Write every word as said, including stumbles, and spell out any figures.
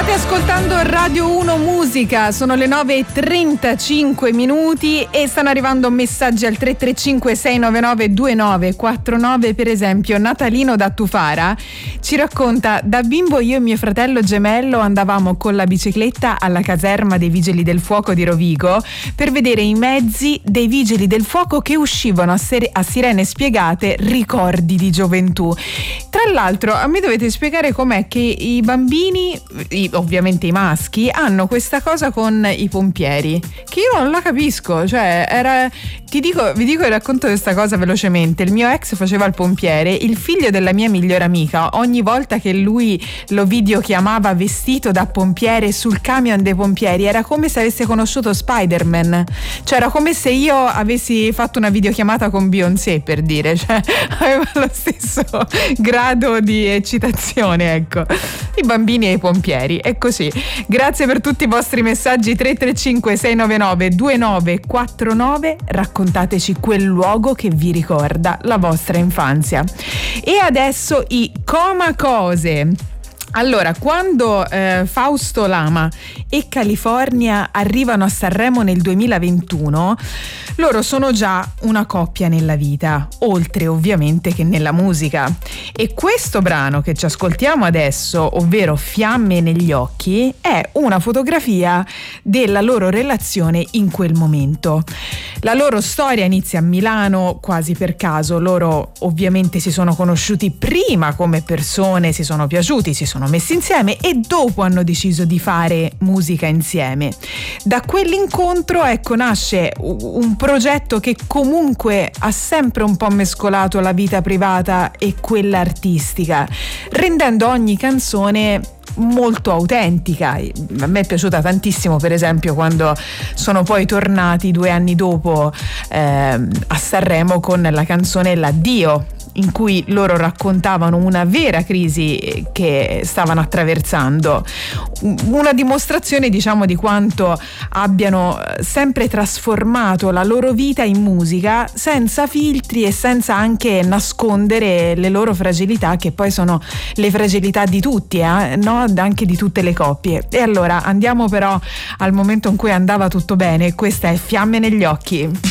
State ascoltando Radio uno Musica, sono le nove e trentacinque minuti e stanno arrivando messaggi al tre tre cinque sei nove nove due nove quattro nove. Per esempio Natalino da Tufara ci racconta: da bimbo io e mio fratello gemello andavamo con la bicicletta alla caserma dei Vigili del Fuoco di Rovigo per vedere i mezzi dei Vigili del Fuoco che uscivano a, ser- a sirene spiegate, ricordi di gioventù. Tra l'altro a me dovete spiegare com'è che i bambini, i, ovviamente i maschi, hanno questa cosa con i pompieri, che io non la capisco. Cioè era, ti dico, vi dico e racconto questa cosa velocemente. Il mio ex faceva il pompiere, il figlio della mia migliore amica, ogni volta che lui lo videochiamava vestito da pompiere sul camion dei pompieri, era come se avesse conosciuto Spider-Man. Cioè era come se io avessi fatto una videochiamata con Beyoncé, per dire. Cioè aveva lo stesso grado di eccitazione, ecco. I bambini e i pompieri, è così. Grazie per tutti i vostri messaggi. Tre tre cinque sei nove nove due nove quattro nove. Raccontateci quel luogo che vi ricorda la vostra infanzia. E adesso i Comacose. Allora, quando eh, Fausto Lama e California arrivano a Sanremo nel duemilaventuno, loro sono già una coppia nella vita, oltre ovviamente che nella musica. E questo brano che ci ascoltiamo adesso, ovvero Fiamme negli occhi, è una fotografia della loro relazione in quel momento. La loro storia inizia a Milano quasi per caso. Loro ovviamente si sono conosciuti prima come persone, si sono piaciuti, si sono messi insieme e dopo hanno deciso di fare musica insieme. Da quell'incontro, ecco, nasce un progetto che comunque ha sempre un po' mescolato la vita privata e quella artistica, rendendo ogni canzone molto autentica. A me è piaciuta tantissimo, per esempio, quando sono poi tornati due anni dopo eh, a Sanremo con la canzone L'addio, in cui loro raccontavano una vera crisi che stavano attraversando, una dimostrazione, diciamo, di quanto abbiano sempre trasformato la loro vita in musica senza filtri e senza anche nascondere le loro fragilità, che poi sono le fragilità di tutti, eh? No? Anche di tutte le coppie. E allora andiamo però al momento in cui andava tutto bene. Questa è Fiamme negli occhi.